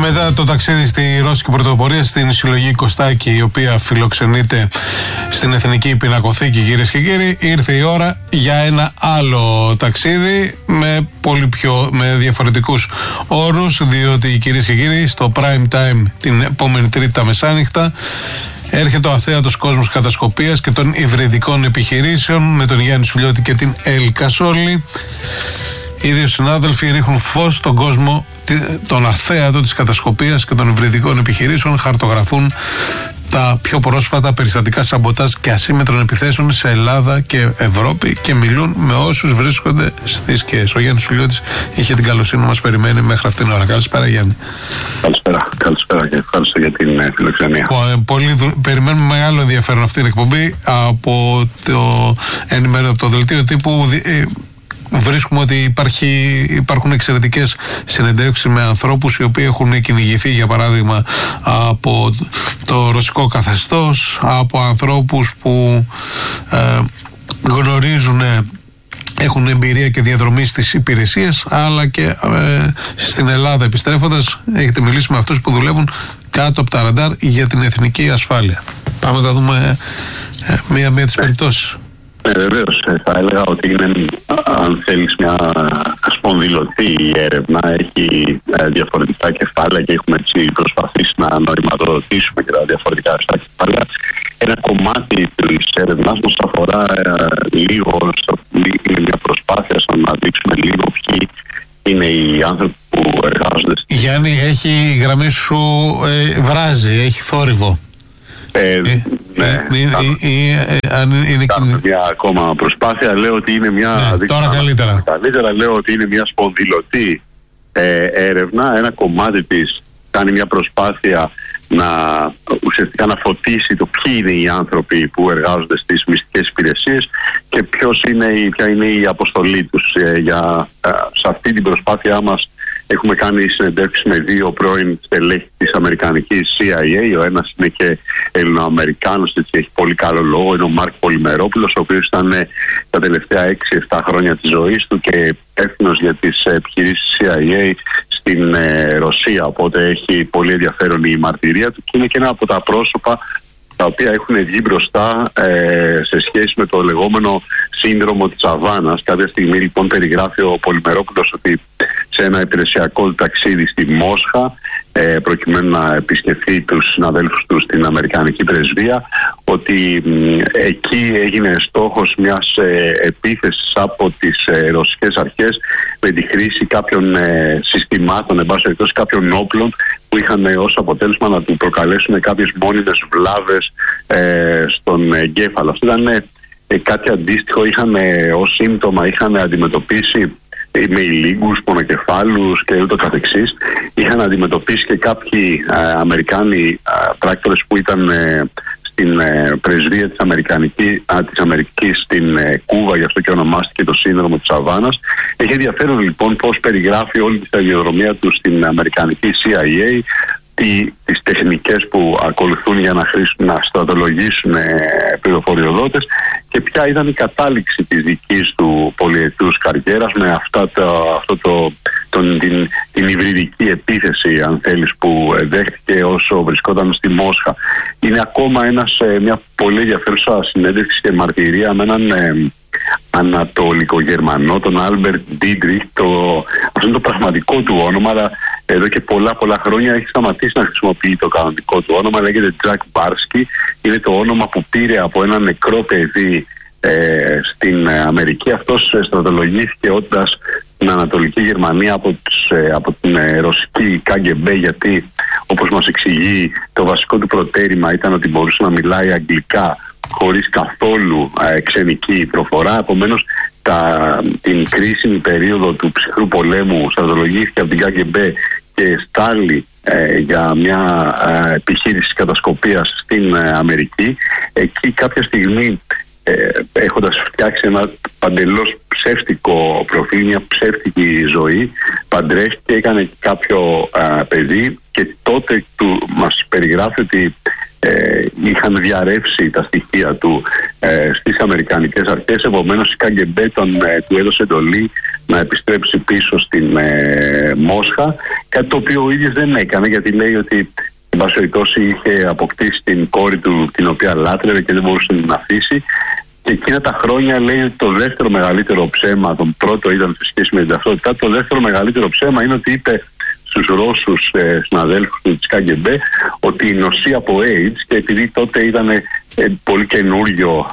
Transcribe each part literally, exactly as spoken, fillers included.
μετά το ταξίδι στη Ρώσικη Πρωτοπορία, στην συλλογή Κωστάκη, η οποία φιλοξενείται στην Εθνική Πινακοθήκη, κυρίες και κύριοι, ήρθε η ώρα για ένα άλλο ταξίδι με πολύ πιο με διαφορετικούς όρους, διότι, κυρίες και κύριοι, στο prime time την επόμενη Τρίτη τα μεσάνυχτα έρχεται ο αθέατος κόσμος κατασκοπίας και των υβριδικών επιχειρήσεων με τον Γιάννη Σουλιώτη και την Έλλη Κασόλη. Οι δύο συνάδελφοι ρίχνουν φως στον κόσμο τον αθέατο της κατασκοπίας και των υβριδικών επιχειρήσεων, χαρτογραφούν τα πιο πρόσφατα περιστατικά σαμποτάζ και ασύμμετρων επιθέσεων σε Ελλάδα και Ευρώπη και μιλούν με όσους βρίσκονται στις σκιές. Ο Γιάννης Σουλιώτης είχε την καλοσύνη να μας περιμένει μέχρι αυτήν την ώρα. Καλησπέρα, Γιάννη. Καλησπέρα, καλησπέρα και ευχαριστώ για την φιλοξενία. Πολύ, περιμένουμε μεγάλο ενδιαφέρον αυτή την εκπομπή από το, ενημερω, από το δελτίο τύπου. Βρίσκουμε ότι υπάρχει, υπάρχουν εξαιρετικές συνεντεύξεις με ανθρώπους οι οποίοι έχουν κυνηγηθεί, για παράδειγμα, από το ρωσικό καθεστώς, από ανθρώπους που ε, γνωρίζουν, έχουν εμπειρία και διαδρομή στις υπηρεσίες, αλλά και ε, στην Ελλάδα επιστρέφοντας έχετε μιλήσει με αυτούς που δουλεύουν κάτω από τα ραντάρ για την εθνική ασφάλεια. Πάμε να δούμε ε, μία-μία τις περιπτώσεις. Ναι, βεβαίως. Θα έλεγα ότι είναι, αν θέλεις, μια σπονδυλωτή έρευνα. Έχει ε, διαφορετικά κεφάλαια και έχουμε έτσι προσπαθήσει να νοηματοδοτήσουμε και τα διαφορετικά αυτά κεφάλαια. Ένα κομμάτι της έρευνας μας αφορά ε, λίγο, στο, είναι μια προσπάθεια στο να δείξουμε λίγο ποιοι είναι οι άνθρωποι που εργάζονται. Γιάννη, έχει η γραμμή σου ε, βράζει, έχει θόρυβο. Ε, ναι, αν είναι κάνουμε μια ακόμα προσπάθεια. Λέω ότι είναι μια. Ναι, τώρα καλύτερα. Καλύτερα λέω ότι είναι μια σπονδυλωτή ε, έρευνα. Ένα κομμάτι της κάνει μια προσπάθεια να ουσιαστικά να φωτίσει το ποιοι είναι οι άνθρωποι που εργάζονται στις μυστικές υπηρεσίες και ποιος είναι, ποια είναι η αποστολή τους. Ε, για, ε, σε αυτή την προσπάθειά μας έχουμε κάνει συνεντεύξεις με δύο πρώην στελέχη της Αμερικανικής σι άι έι. Ο ένας είναι και Ελληνοαμερικάνος, έτσι έχει πολύ καλό λόγο. Είναι ο Μάρκ Πολυμερόπουλος, ο οποίος ήταν τα τελευταία έξι εφτά χρόνια της ζωής του και υπεύθυνος για τις επιχειρήσεις σι άι έι στην ε, Ρωσία. Οπότε έχει πολύ ενδιαφέρον η μαρτυρία του και είναι και ένα από τα πρόσωπα τα οποία έχουν βγει μπροστά ε, σε σχέση με το λεγόμενο σύνδρομο της Αβάνας. Κάποια στιγμή λοιπόν περιγράφει ο Πολυμερόπουλος ότι σε ένα υπηρεσιακό ταξίδι στη Μόσχα, ε, προκειμένου να επισκεφθεί τους συναδέλφους του στην Αμερικανική πρεσβεία, ότι μ, εκεί έγινε στόχος μιας ε, επίθεσης από τις ε, ρωσικές αρχές με τη χρήση κάποιων ε, συστημάτων, εν πάση περιπτώσει κάποιων όπλων που είχαν ε, ως αποτέλεσμα να του προκαλέσουν κάποιες μόνιμες βλάβες ε, στον εγκέφαλο. Αυτό ήταν ε, ε, κάτι αντίστοιχο, είχαν ε, ως σύμπτωμα είχαν αντιμετωπίσει με ηλίγκους, πονοκεφάλους και ούτω καθεξής. Είχαν αντιμετωπίσει και κάποιοι ε, Αμερικάνοι ε, πράκτορες που ήταν ε, στην ε, πρεσβεία της, Αμερικανικής, α, της Αμερικής στην ε, Κούβα, γι' αυτό και ονομάστηκε το σύνδρομο της Αβάνας. Έχει ενδιαφέρον λοιπόν πώς περιγράφει όλη τη σταδιοδρομία του στην Αμερικανική σι άι έι, τι, τις τεχνικές που ακολουθούν για να, χρήσουν, να στρατολογήσουν ε, πληροφοριοδότες και ποια ήταν η κατάληξη της δικής του πολυετούς καριέρας με αυτά το, αυτό το, τον, την, την υβριδική επίθεση, αν θέλεις, που δέχτηκε όσο βρισκόταν στη Μόσχα. Είναι ακόμα ένας, μια πολύ ενδιαφέρουσα συνέντευξη και μαρτυρία με έναν ε, Ανατολικογερμανό, τον Άλμπερτ Ντίντριχ. Αυτό είναι το πραγματικό του όνομα, αλλά εδώ και πολλά πολλά χρόνια έχει σταματήσει να χρησιμοποιεί το κανονικό του όνομα. Λέγεται Τζακ Μπάρσκι. Είναι το όνομα που πήρε από ένα νεκρό παιδί ε, στην Αμερική. Αυτός στρατολογήθηκε όντας στην Ανατολική Γερμανία από, τους, ε, από την ε, ρωσική κα γκι μπι, γιατί όπως μας εξηγεί το βασικό του προτέρημα ήταν ότι μπορούσε να μιλάει αγγλικά χωρίς καθόλου ε, ξενική προφορά. Επομένως, τα, την κρίσιμη περίοδο του ψυχρού πολέμου στρατολογήθηκε από την κα γκι μπι και στάλει ε, για μια ε, επιχείρηση κατασκοπίας στην ε, Αμερική. Εκεί κάποια στιγμή, ε, έχοντας φτιάξει ένα παντελώς ψεύτικο προφίλ, μια ψεύτικη ζωή, παντρεύτηκε, έκανε κάποιο ε, παιδί και τότε του, μας περιγράφει ότι Ε, είχαν διαρρεύσει τα στοιχεία του ε, στις Αμερικανικές αρχές. Επομένως η κα γκι μπι τον, ε, του έδωσε εντολή να επιστρέψει πίσω στην ε, Μόσχα κάτι το οποίο ο ίδιος δεν έκανε, γιατί λέει ότι εν πάση περιπτώσει είχε αποκτήσει την κόρη του, την οποία λάτρευε και δεν μπορούσε να την αφήσει. Και εκείνα τα χρόνια λέει ότι το δεύτερο μεγαλύτερο ψέμα, τον πρώτο ήταν σε σχέση με την ταυτότητά, το δεύτερο μεγαλύτερο ψέμα είναι ότι είπε στους Ρώσους ε, συναδέλφους του της ΚΑΓΚΕΜΠΕ ότι νοσεί από AIDS, και επειδή τότε ήταν ε, πολύ, καινούριο,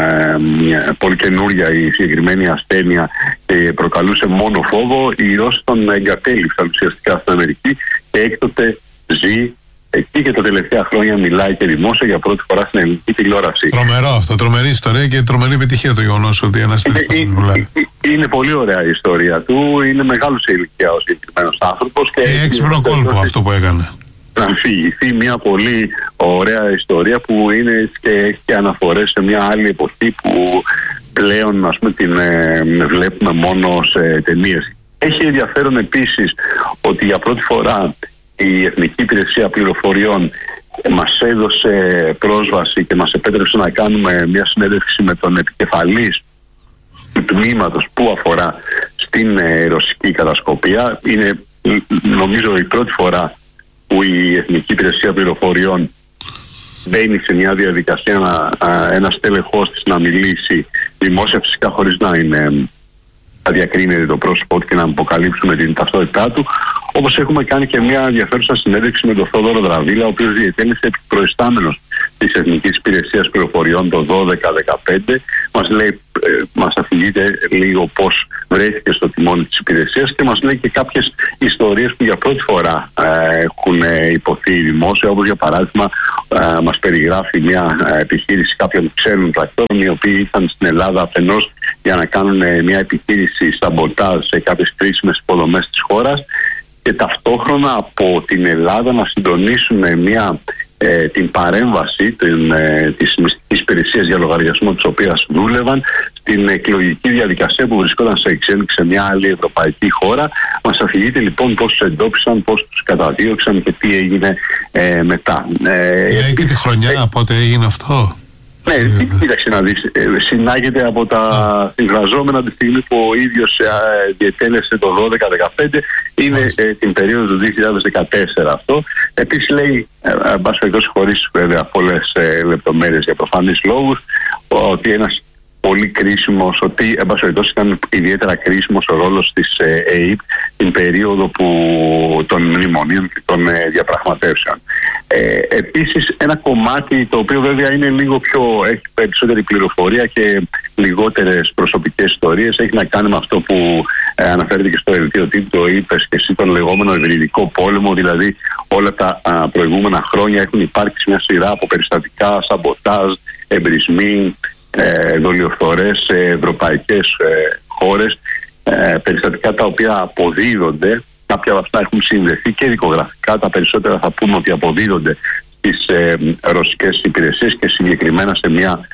ε, πολύ καινούρια η συγκεκριμένη ασθένεια και προκαλούσε μόνο φόβο, οι Ρώσοι τον εγκατέλειψαν ουσιαστικά στην Αμερική και έκτοτε ζει εκεί και τα τελευταία χρόνια μιλάει και δημόσια για πρώτη φορά στην ελληνική τηλεόραση. Τρομερό αυτό, τρομερή ιστορία και τρομερή επιτυχία το γεγονός ότι ένας τέτοιος μιλάει. Είναι πολύ ωραία η ιστορία του, είναι μεγάλο σε ηλικία ο συγκεκριμένος άνθρωπος. Και, και έξυπνο κόλπο αυτό που έκανε. Να αμφηγηθεί μια πολύ ωραία ιστορία που είναι και έχει και αναφορές σε μια άλλη εποχή που πλέον, ας πούμε, την ε, βλέπουμε μόνο σε ταινίες. Έχει ενδιαφέρον επίσης ότι για πρώτη φορά η Εθνική Υπηρεσία Πληροφοριών μας έδωσε πρόσβαση και μας επέτρεψε να κάνουμε μια συνέντευξη με τον επικεφαλής του τμήματος που αφορά στην ε, ρωσική κατασκοπία. Είναι νομίζω η πρώτη φορά που η Εθνική Υπηρεσία Πληροφοριών μπαίνει σε μια διαδικασία να, α, ένας τέλεχος της να μιλήσει δημόσια, φυσικά χωρίς να είναι να διακρίνεται το πρόσωπό του και να αποκαλύψουμε την ταυτότητά του. Όπως έχουμε κάνει και μια ενδιαφέρουσα συνέντευξη με τον Θόδωρο Δραβίλα, ο οποίος διετέλεσε προϊστάμενος της Εθνικής Υπηρεσίας Πληροφοριών το δώδεκα δεκαπέντε. Μας λέει, ε, μας αφηγείται λίγο πώς βρέθηκε στο τιμόνι της υπηρεσίας και μας λέει και κάποιες ιστορίες που για πρώτη φορά ε, έχουν υποθεί δημόσια, όπως για παράδειγμα ε, μας περιγράφει μια ε, επιχείρηση κάποιων ξένων πρακτόρων οι οποίοι ήρθαν στην Ελλάδα αφενός για να κάνουν ε, μια επιχείρηση σαμποτάζ σε κάποιες κρίσιμες υποδομές της χώρας και ταυτόχρονα από την Ελλάδα να συντονίσουν μια, ε, την παρέμβαση την, ε, της μυστικής υπηρεσίας για λογαριασμό της οποίας δούλευαν στην εκλογική διαδικασία που βρισκόταν σε εξέλιξη σε μια άλλη ευρωπαϊκή χώρα. Μας αφηγείται λοιπόν πώς τους εντόπισαν, πώς τους καταδίωξαν και τι έγινε ε, μετά. Λέει και τη χρονιά ε, πότε έγινε αυτό. Ναι, κοίταξε να δεις, συνάγεται από τα συγγραζόμενα τη στιγμή που ο ίδιος διετέλεσε το δώδεκα δεκαπέντε, είναι ε, την περίοδο του δύο χιλιάδες δεκατέσσερα αυτό. Επίσης λέει, εν πάση περιπτώσει χωρίς βέβαια πολλές ε, λεπτομέρειες για προφανείς λόγους, ότι ένας πολύ κρίσιμος, ότι εν πάση περιπτώσει ήταν ιδιαίτερα κρίσιμος ο ρόλος της ε, ΕΕΠ την περίοδο που, των μνημονίων και των ε, διαπραγματεύσεων. Ε, επίσης ένα κομμάτι το οποίο βέβαια είναι λίγο πιο, έχει περισσότερη πληροφορία και λιγότερες προσωπικές ιστορίες, έχει να κάνει με αυτό που ε, αναφέρεται και στο δελτίο τύπου, το είπες και εσύ, τον λεγόμενο υβριδικό πόλεμο, δηλαδή όλα τα α, προηγούμενα χρόνια έχουν υπάρξει μια σειρά από περιστατικά, σαμποτάζ, εμπρισμοί, ε, δολιοφθορές σε ευρωπαϊκές ε, χώρες, ε, περιστατικά τα οποία αποδίδονται. Κάποια από αυτά έχουν συνδεθεί και δικογραφικά. Τα περισσότερα θα πούμε ότι αποδίδονται στις ε, ρωσικές υπηρεσίες και συγκεκριμένα σε μια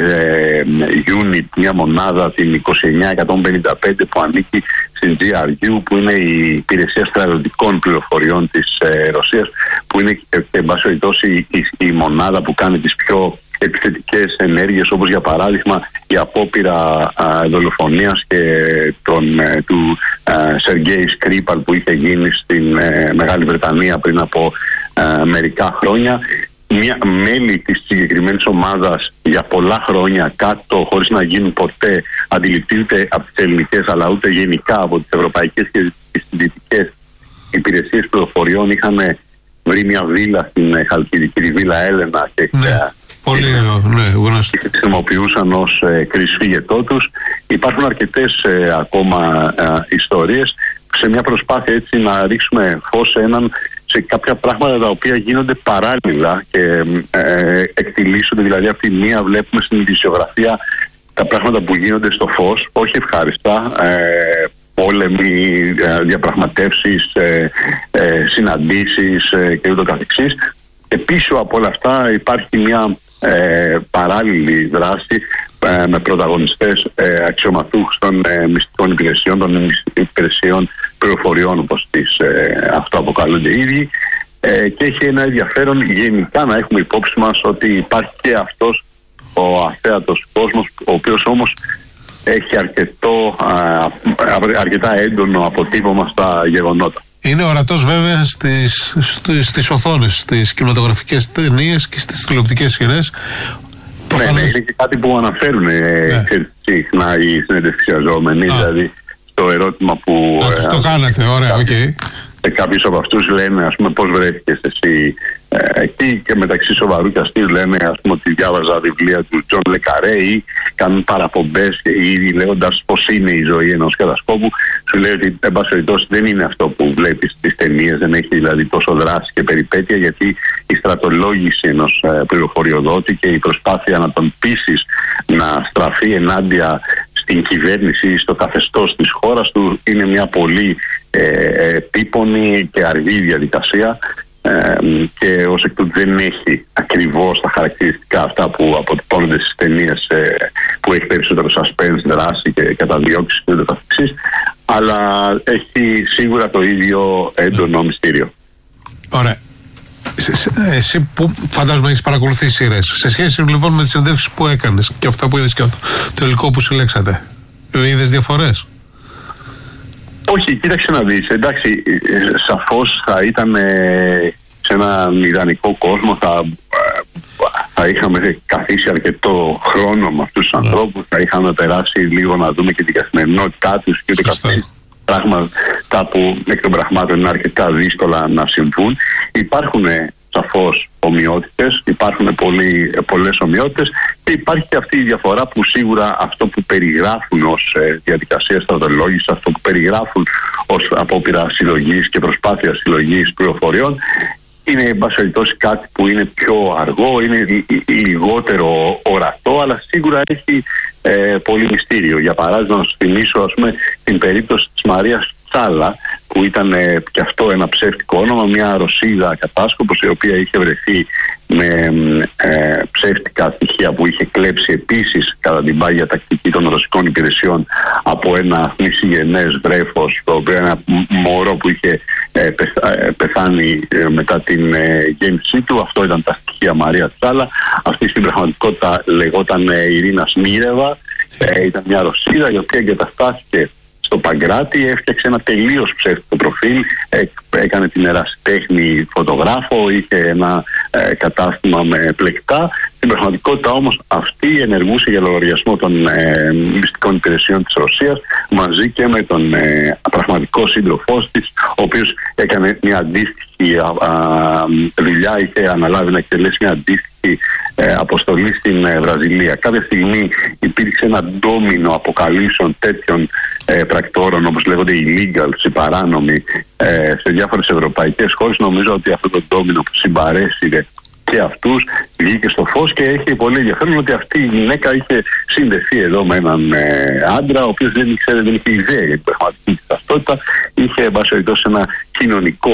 ε, unit, μια μονάδα, την είκοσι εννιά εκατόν πενήντα πέντε που ανήκει στην τζι αρ γιου, που είναι η υπηρεσία στρατιωτικών πληροφοριών της ε, Ρωσίας, που είναι ε, εν πάση περιπτώσει η, η μονάδα που κάνει τις πιο επιθετικές ενέργειες, όπως για παράδειγμα η απόπειρα δολοφονίας και τον, ε, του Σεργέη Σκρίπαλ που είχε γίνει στην ε, Μεγάλη Βρετανία πριν από ε, μερικά χρόνια. Μια μέλη της συγκεκριμένης ομάδας για πολλά χρόνια κάτω, χωρίς να γίνουν ποτέ αντιληπτοί ούτε από τις ελληνικές αλλά ούτε γενικά από τις ευρωπαϊκές και τις δυτικές υπηρεσίες πληροφοριών, είχαν βρει μια βίλα στην Χαλκιδική, τη Βίλα Έλενα, και ναι. Πολύ, ναι, γνωστή. Και χρησιμοποιούσαν ως ε, κρυσφύγετό τους. Υπάρχουν αρκετές ε, ακόμα ε, ιστορίες σε μια προσπάθεια έτσι να ρίξουμε φως σε, έναν, σε κάποια πράγματα τα οποία γίνονται παράλληλα και ε, εκτιλήσονται. Δηλαδή από τη μία βλέπουμε στην ειδησιογραφία τα πράγματα που γίνονται στο φως, όχι ευχάριστα, ε, πόλεμοι, ε, διαπραγματεύσεις, ε, ε, συναντήσεις ε, και ούτω καθεξής. Και πίσω από όλα αυτά υπάρχει μια Ε, παράλληλη δράση ε, με πρωταγωνιστές ε, αξιωματούχους των ε, μυστικών υπηρεσιών, των υπηρεσιών πληροφοριών, όπως τις ε, αυτοαποκαλούνται οι ίδιοι, ε, και έχει ένα ενδιαφέρον γενικά να έχουμε υπόψη μας ότι υπάρχει και αυτός ο αθέατος κόσμος, ο οποίος όμως έχει αρκετό, α, αρκετά έντονο αποτύπωμα στα γεγονότα. Είναι ορατός βέβαια στις, στις οθόνες, στις κινηματογραφικές ταινίες και στις τηλεοπτικές σειρές. Ναι, ναι, είναι και κάτι που αναφέρουν ναι. συχνά οι συνεντευξιαζόμενοι, δηλαδή στο ερώτημα που... Α, τους το κάνατε, ωραία, οκ. Okay. Κάποιοι από αυτούς λένε, ας πούμε, πώς βρέθηκες εσύ ε, εκεί, και μεταξύ σοβαρού και αστείου λένε, ας πούμε, ότι διάβαζα βιβλία του Τζον Λεκαρέ ή κάνουν παραπομπές ή λέγοντας πώς είναι η ζωή ενός κατασκόπου. Σου λέει ότι, εν πάση περιπτώσει, δεν είναι αυτό που βλέπεις στις ταινίες, δεν έχει δηλαδή τόσο δράση και περιπέτεια, γιατί η στρατολόγηση ενός ε, πληροφοριοδότη και η προσπάθεια να τον πείσεις να στραφεί ενάντια στην κυβέρνηση ή στο καθεστώς της χώρας του είναι μια πολύ ε, επίπονη και αργή διαδικασία ε, και ως εκ τούτου δεν έχει ακριβώς τα χαρακτηριστικά αυτά που αποτυπώνονται στις ταινίες ε, που έχει περισσότερο suspense, δράση και καταδιώξεις και ούτω καθεξής, αλλά έχει σίγουρα το ίδιο έντονο μυστήριο. Ωραία. Εσύ που φαντάζομαι έχεις παρακολουθήσει σειρές, σε σχέση λοιπόν με τις συνεντεύξεις που έκανες και αυτά που είδες και το υλικό που συλλέξατε, είδες διαφορές? Όχι, κοίταξε να δεις. Εντάξει, σαφώς θα ήταν σε έναν ιδανικό κόσμο, θα, θα είχαμε καθίσει αρκετό χρόνο με αυτούς τους ανθρώπους, θα είχαμε περάσει λίγο να δούμε και την καθημερινότητά τους και το καθεξής. Πράγματα που εκ των πραγμάτων είναι αρκετά δύσκολα να συμβούν. Υπάρχουν σαφώς ομοιότητες, υπάρχουν πολύ, πολλές ομοιότητες και υπάρχει και αυτή η διαφορά που σίγουρα αυτό που περιγράφουν ως ε, διαδικασία στρατολόγησης, αυτό που περιγράφουν ως απόπειρα συλλογής και προσπάθεια συλλογής πληροφοριών, είναι εν πάση περιπτώσει κάτι που είναι πιο αργό, είναι λιγότερο ορατό, αλλά σίγουρα έχει ε, πολύ μυστήριο. Για παράδειγμα, να σου θυμίσω, ας πούμε, την περίπτωση της Μαρίας Τσάλα, που ήταν ε, και αυτό ένα ψεύτικο όνομα, μια Ρωσίδα κατάσκοπος, η οποία είχε βρεθεί με ε, ψεύτικα στοιχεία που είχε κλέψει επίσης κατά την πάγια τακτική των ρωσικών υπηρεσιών από ένα νησιγενές βρέφος, το οποίο ένα μωρό που είχε ε, πεθάνει ε, μετά την ε, γέννησή του. Αυτό ήταν τα στοιχεία Μαρία Τσάλα. Αυτή στην πραγματικότητα λεγόταν ε, Ειρήνα Σμίρεβα, ε, ήταν μια Ρωσίδα η οποία εγκαταστάθηκε στο Παγκράτη, έφτιαξε ένα τελείως ψεύτικο προφίλ, έκανε την ερασιτέχνη φωτογράφο, είχε ένα ε, κατάστημα με πλεκτά. Στην πραγματικότητα όμως αυτή ενεργούσε για λογαριασμό των ε, μυστικών υπηρεσιών της Ρωσίας, μαζί και με τον ε, πραγματικό σύντροφός της, ο οποίος έκανε μια αντίστοιχη α, α, δουλειά, είχε αναλάβει να εκτελέσει μια αντίστοιχη ε, αποστολή στην ε, Βραζιλία. Κάποια στιγμή υπήρξε ένα ντόμινο αποκαλύψεων τέτοιων ε, πρακτόρων, όπως λέγονται οι illegals, οι παράνομοι, ε, σε διάφορες ευρωπαϊκές χώρες. Νομίζω ότι αυτό το ντόμινο που συμπαρέσυρε και αυτούς βγήκε στο φως και έχει πολύ ενδιαφέρον ότι αυτή η γυναίκα είχε συνδεθεί εδώ με έναν ε, άντρα, ο οποίος δεν ήξερε, δεν είχε ιδέα για την πραγματική της ταυτότητα. Είχε εν πάση περιπτώσει ένα κοινωνικό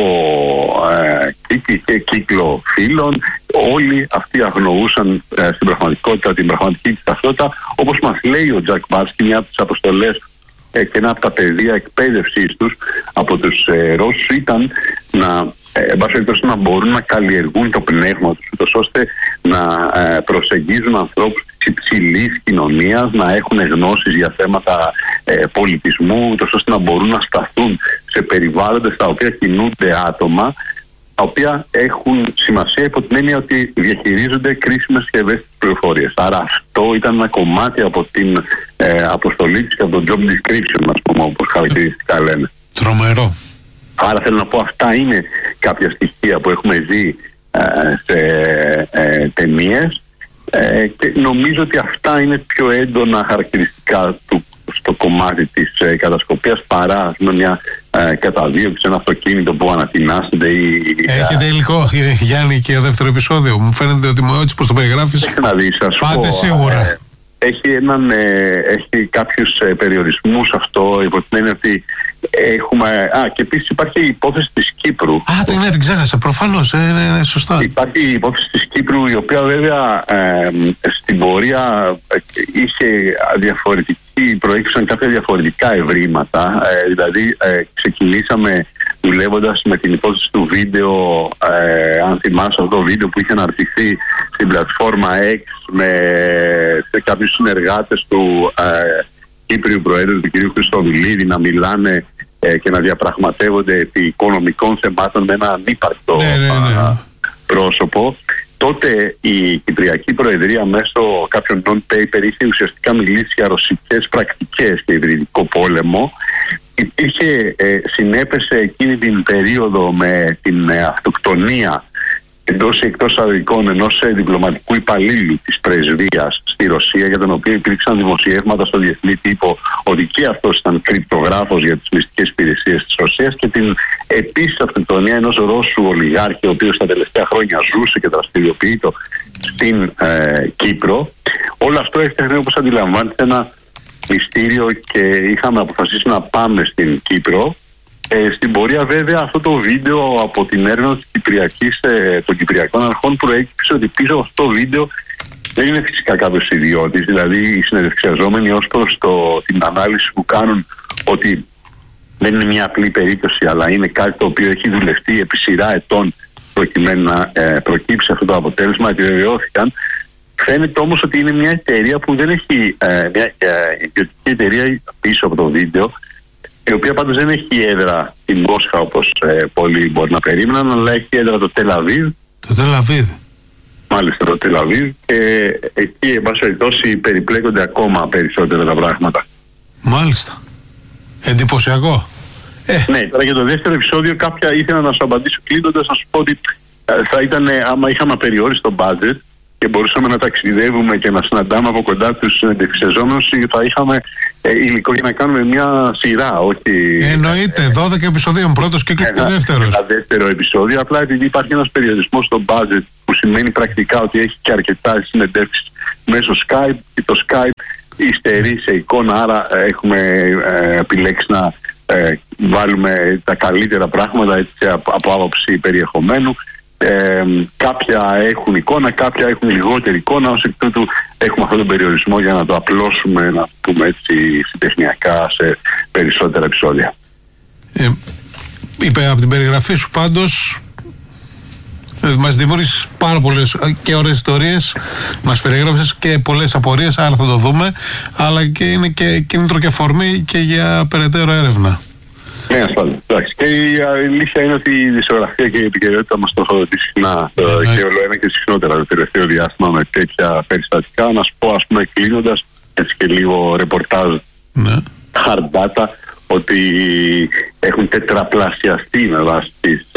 ε, και κύκλο φίλων. Όλοι αυτοί αγνοούσαν ε, στην πραγματικότητα την πραγματική της ταυτότητα. Όπως μας λέει ο Τζακ Μπάρσκι, μια από τις αποστολές ε, και ένα από τα πεδία εκπαίδευσής τους από τους ε, Ρώσους ήταν να εν πάση περιπτώσει να μπορούν να καλλιεργούν το πνεύμα τους, ούτως ώστε να ε, προσεγγίζουν ανθρώπους της υψηλής κοινωνίας, να έχουν γνώσεις για θέματα ε, πολιτισμού, ούτως ώστε να μπορούν να σταθούν σε περιβάλλοντες στα οποία κινούνται άτομα, τα οποία έχουν σημασία υπό την έννοια ότι διαχειρίζονται κρίσιμες και ευαίσθητες πληροφορίες. Άρα αυτό ήταν ένα κομμάτι από την ε, αποστολή της και από το job description, ας πούμε, όπως χαρακτηριστικά λένε. Τρομερό. Άρα θέλω να πω, αυτά είναι κάποια στοιχεία που έχουμε δει ε, σε ε, ταινίες ε, και νομίζω ότι αυτά είναι πιο έντονα χαρακτηριστικά του στο κομμάτι της ε, κατασκοπίας παρά με μια ε, καταδίωξη, ένα αυτοκίνητο που ανατινάσσεται ή... Έχετε υλικό, Γιάννη, και δεύτερο επεισόδιο. Μου φαίνεται ότι έτσι πως το περιγράφεις, έχει να δεις, ας πάτε πω, σίγουρα. Ε, έχει, έναν, ε, έχει κάποιους ε, περιορισμούς αυτό, υπό την έννοια ότι έχουμε... Α, και επίσης υπάρχει η υπόθεση της Κύπρου. Α, την, ναι, την ξέχασα, προφανώς, ε, ναι, ναι, σωστά. Υπάρχει η υπόθεση της Κύπρου, η οποία βέβαια ε, στην πορεία ε, είχε διαφορετική, προέκυψαν κάποια διαφορετικά ευρήματα. Ε, δηλαδή, ε, ξεκινήσαμε δουλεύοντας με την υπόθεση του βίντεο, ε, αν θυμάσαι αυτό το βίντεο που είχε αναρτηθεί στην πλατφόρμα X με σε κάποιους συνεργάτες του ε, Κύπριου Προέδρου, του κ. Χριστοδουλίδη, να μιλάνε ε, και να διαπραγματεύονται επί οικονομικών θεμάτων με ένα ανύπαρκτο ναι, ναι, ναι. πρόσωπο. Τότε η Κυπριακή Προεδρία μέσω κάποιων non-paper είχε ουσιαστικά μιλήσει για ρωσικές πρακτικές και υβριδικό πόλεμο. Υπήρχε, ε, συνέπεσε εκείνη την περίοδο με την ε, αυτοκτονία εντός ή εκτός αδικών ενός ε, διπλωματικού υπαλλήλου της πρεσβείας στη Ρωσία, για τον οποίο υπήρξαν δημοσιεύματα στο διεθνή τύπο ότι και αυτός ήταν κρυπτογράφος για τις μυστικές υπηρεσίες της Ρωσίας, και την επίσης αυτοκτονία ενός Ρώσου ολιγάρχη, ο οποίος τα τελευταία χρόνια ζούσε και δραστηριοποιείται στην ε, Κύπρο. Όλο αυτό έφτιαχνε, όπως αντιλαμβάνεται, ένα μυστήριο και είχαμε αποφασίσει να πάμε στην Κύπρο. Ε, στην πορεία βέβαια αυτό το βίντεο από την έρευνα της Κυπριακής, ε, των Κυπριακών Αρχών προέκυψε ότι πίσω από αυτό το βίντεο δεν είναι φυσικά κάποιος ιδιώτης, δηλαδή οι συνεδευξιαζόμενοι ως προς το, την ανάλυση που κάνουν ότι δεν είναι μια απλή περίπτωση, αλλά είναι κάτι το οποίο έχει δουλευτεί επί σειρά ετών προκειμένου να ε, προκύψει αυτό το αποτέλεσμα, επιβεβαιώθηκαν. Φαίνεται όμως ότι είναι μια εταιρεία που δεν έχει, ε, μια ε, ιδιωτική εταιρεία πίσω από το βίντεο, η οποία πάντως δεν έχει έδρα στην Μόσχα όπως ε, πολλοί μπορεί να περίμεναν, αλλά έχει έδρα το Τελ-Αβίβ. Το Τελ-Αβίβ. Μάλιστα, το Τελ-Αβίβ, και εκεί εν πάση περιπτώσει περιπλέκονται ακόμα περισσότερα τα πράγματα. Μάλιστα. Εντυπωσιακό. Ε. Ναι, τώρα για το δεύτερο επεισόδιο κάποια ήθελα να σου απαντήσω κλείνοντας, να σου πω ότι ε, θα ήταν, άμα είχαμε απεριόριστο budget και μπορούσαμε να ταξιδεύουμε και να συναντάμε από κοντά τους συνεντευξιαζόμενους, θα είχαμε ε, υλικό για να κάνουμε μια σειρά, όχι... Εννοείται, δώδεκα επεισοδίων, πρώτος κύκλος και δεύτερος. Ένα δεύτερο επεισόδιο, απλά επειδή υπάρχει ένας περιορισμός στο budget, που σημαίνει πρακτικά ότι έχει και αρκετά συνεντεύξεις μέσω Skype, και το Skype υστερεί σε εικόνα, άρα έχουμε ε, επιλέξει να ε, βάλουμε τα καλύτερα πράγματα έτσι, από, από άποψη περιεχομένου. Ε, κάποια έχουν εικόνα, κάποια έχουν λιγότερη εικόνα, ως εκ τούτου έχουμε αυτόν τον περιορισμό για να το απλώσουμε, να πούμε έτσι, συντεχνιακά σε περισσότερα επεισόδια. Ε, είπε από την περιγραφή σου πάντως, ε, μας δημιούργησες πάρα πολλές και ωραίες ιστορίες, μας περιγράψες και πολλές απορίες, άρα θα το δούμε, αλλά και είναι και κίνητρο και αφορμή και για περαιτέρω έρευνα. Ναι, ασφαλώς. Και η αλήθεια είναι ότι η δισογραφία και η επικαιρότητα μας τροφοδοτεί συχνά yeah, και όλο ένα και συχνότερα το τελευταίο διάστημα με τέτοια περιστατικά. Να σου πω, ας πούμε, κλείνοντας έτσι και λίγο ρεπορτάζ yeah. hard data, ότι έχουν τετραπλασιαστεί με βάση τις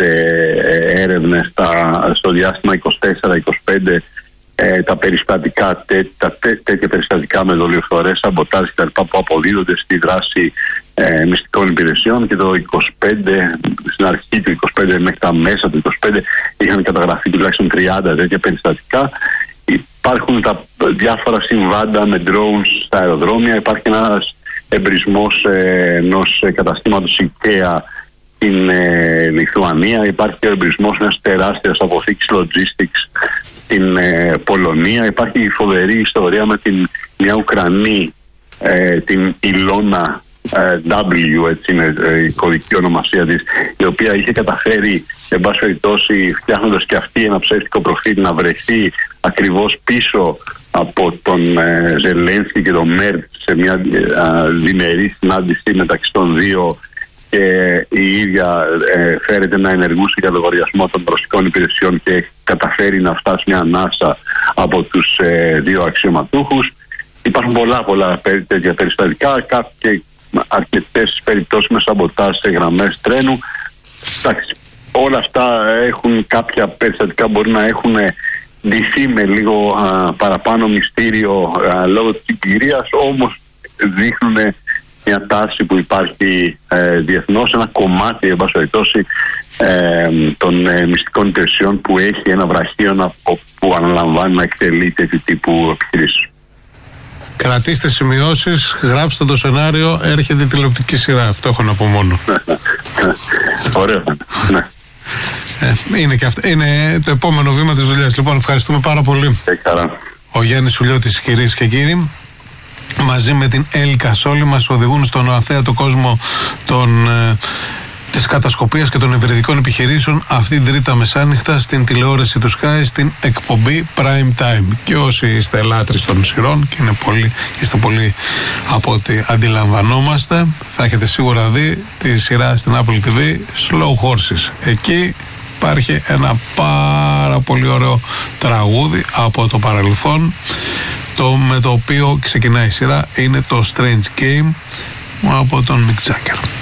ε, έρευνες τα, στο διάστημα είκοσι τέσσερα είκοσι πέντε ε, τα περιστατικά, τέ, τα, τέ, τέτοια περιστατικά με δολιοφθορές, σαμποτάζ κτλ. Που αποδίδονται στη δράση ε, μυστικών υπηρεσιών, και το είκοσι πέντε, στην αρχή του είκοσι πέντε μέχρι τα μέσα του είκοσι πέντε είχαν καταγραφεί τουλάχιστον τριάντα τέτοια περιστατικά. Υπάρχουν τα διάφορα συμβάντα με drones στα αεροδρόμια. Υπάρχει ένας εμπρισμός ε, ενός καταστήματος IKEA στην ε, Λιθουανία. Υπάρχει ο εμπρισμός μιας τεράστιας αποθήκης logistics στην ε, Πολωνία. Υπάρχει η φοβερή ιστορία με την μια Ουκρανή, ε, την Ηλώνα ε, W, έτσι είναι ε, η κωδική ονομασία της, η οποία είχε καταφέρει, εν πάση περιπτώσει, φτιάχνοντας και αυτή ένα ψεύτικο προφίλ, να βρεθεί ακριβώς πίσω από τον ε, Ζελένσκι και τον Μέρτ σε μια ε, διμερή συνάντηση μεταξύ των δύο, και η ίδια ε, φέρεται να ενεργούσε για λογαριασμό των ρωσικών υπηρεσιών και καταφέρει να φτάσει μια ανάσα από τους ε, δύο αξιωματούχους. Υπάρχουν πολλά πολλά τέτοια περιστατικά, και αρκετές περιπτώσεις με σαμποτάζ σε γραμμές τρένου. Εντάξει, όλα αυτά έχουν κάποια περιστατικά, μπορεί να έχουν ντυθεί με λίγο α, παραπάνω μυστήριο α, λόγω της συγκυρίας, όμως δείχνουν μια τάση που υπάρχει ε, διεθνώς, ένα κομμάτι, εν πάση περιπτώσει, ε, των ε, μυστικών υπηρεσιών που έχει ένα βραχείο που αναλαμβάνει να εκτελεί τέτοιου τύπου επιχειρήσεις. Κρατήστε σημειώσεις, γράψτε το σενάριο, έρχεται η τηλεοπτική σειρά. Αυτό έχω να πω μόνο. Ωραίο. Ναι. Ε, είναι, και αυτό, είναι το επόμενο βήμα της δουλειάς. Λοιπόν, ευχαριστούμε πάρα πολύ. Ε, Ο Γιάννης Σουλιώτης, κυρίες και κύριοι, μαζί με την Έλλη Κασόλη, μας οδηγούν στον αθέατο κόσμο των ε, της κατασκοπίας και των υβριδικών επιχειρήσεων αυτή την Τρίτα μεσάνυχτα στην τηλεόραση του Sky, στην εκπομπή Prime Time. Και όσοι είστε λάτρεις των σειρών, και είναι πολύ, είστε πολύ από ό,τι αντιλαμβανόμαστε, θα έχετε σίγουρα δει τη σειρά στην Apple τι βι Slow Horses. Εκεί υπάρχει ένα πάρα πολύ ωραίο τραγούδι από το παρελθόν, το με το οποίο ξεκινάει η σειρά, είναι το Strange Game από τον Mick Jagger.